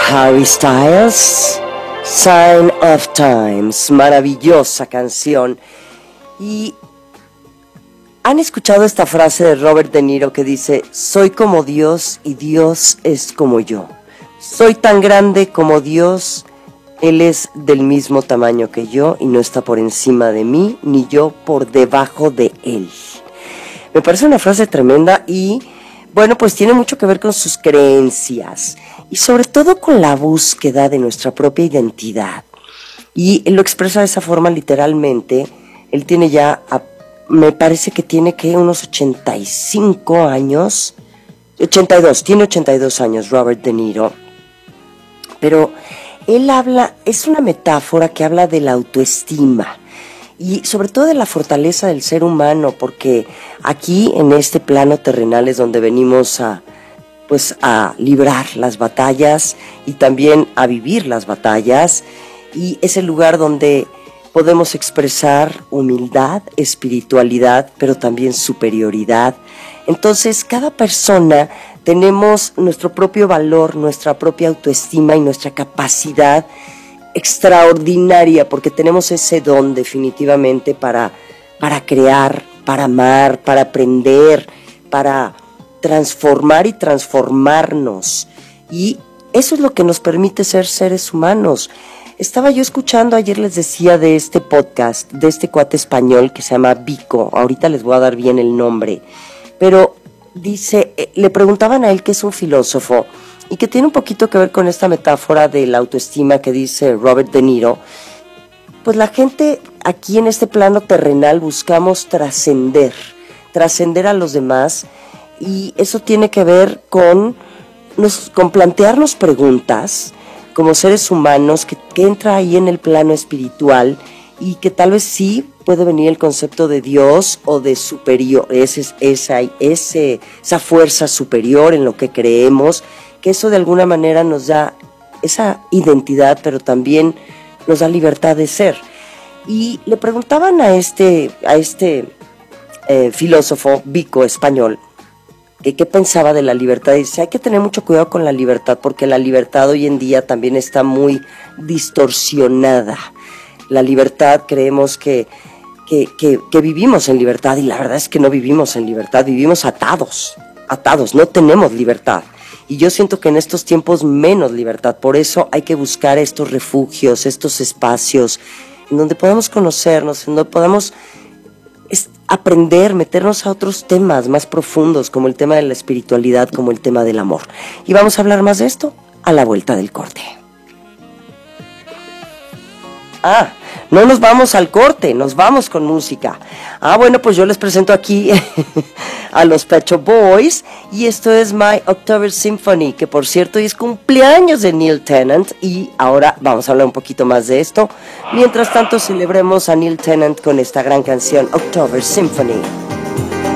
Harry Styles, Sign of Times, maravillosa canción. Y ¿han escuchado esta frase de Robert De Niro que dice: soy como Dios y Dios es como yo? Soy tan grande como Dios, Él es del mismo tamaño que yo y no está por encima de mí, ni yo por debajo de Él. Me parece una frase tremenda y, bueno, pues tiene mucho que ver con sus creencias y sobre todo con la búsqueda de nuestra propia identidad. Y él lo expresa de esa forma literalmente. Él tiene ya, me parece que tiene unos 85 años, 82, tiene 82 años Robert De Niro. Pero él habla, es una metáfora que habla de la autoestima y sobre todo de la fortaleza del ser humano, porque aquí en este plano terrenal es donde venimos a librar las batallas y también a vivir las batallas, y es el lugar donde podemos expresar humildad, espiritualidad, pero también superioridad. Entonces, cada persona tenemos nuestro propio valor, nuestra propia autoestima y nuestra capacidad extraordinaria, porque tenemos ese don definitivamente para crear, para amar, para aprender, para transformar y transformarnos. Y eso es lo que nos permite ser seres humanos. Estaba yo escuchando, ayer les decía de este podcast, de este cuate español que se llama Vico, ahorita les voy a dar bien el nombre, pero dice, le preguntaban a él que es un filósofo y que tiene un poquito que ver con esta metáfora de la autoestima que dice Robert De Niro. Pues la gente aquí en este plano terrenal buscamos trascender a los demás, y eso tiene que ver con plantearnos preguntas como seres humanos que entra ahí en el plano espiritual, y que tal vez sí puede venir el concepto de Dios o de superior, esa fuerza superior en lo que creemos, que eso de alguna manera nos da esa identidad, pero también nos da libertad de ser. Y le preguntaban a este filósofo Vico español que qué pensaba de la libertad, y dice: hay que tener mucho cuidado con la libertad, porque la libertad hoy en día también está muy distorsionada. La libertad, creemos que vivimos en libertad, y la verdad es que no vivimos en libertad, vivimos atados, no tenemos libertad. Y yo siento que en estos tiempos menos libertad. Por eso hay que buscar estos refugios, estos espacios en donde podamos conocernos, en donde podamos aprender, meternos a otros temas más profundos, como el tema de la espiritualidad, como el tema del amor. Y vamos a hablar más de esto a la vuelta del corte. No nos vamos al corte, nos vamos con música. Bueno, pues yo les presento aquí a los Pet Shop Boys, y esto es My October Symphony, que por cierto es cumpleaños de Neil Tennant, y ahora vamos a hablar un poquito más de esto. Mientras tanto, celebremos a Neil Tennant con esta gran canción, October Symphony.